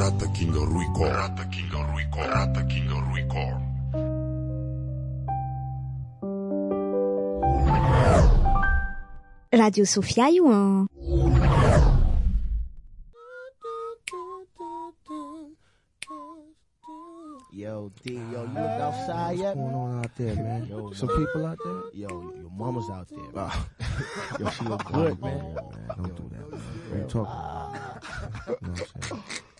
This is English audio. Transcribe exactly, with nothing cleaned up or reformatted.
Rata King Ruico. Rata King Ruico. Rata King Ruico. Radio Sofia io hein. Yo, D, yo, you look outside yet? What's going on out there, man? Yo, some man. People out there? Yo, your mama's out there. Man. Oh. Yo, she look good, man. man. Don't do that, man. What are you talking about? You know what I'm saying?